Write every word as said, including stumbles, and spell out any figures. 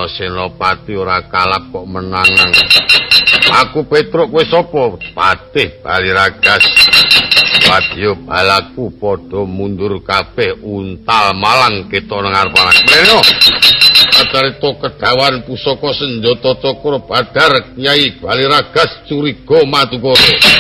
Sena Senopati ora kalap kok menangan. Aku Petruk kowe sapa? Patih Baliragas. Wadya balaku padha mundur kabeh untal malang kita nang arep-arep. Mrene. Acarita kedawan pusaka senjata Cakra Badar Kyai Baliragas curiga Madukara.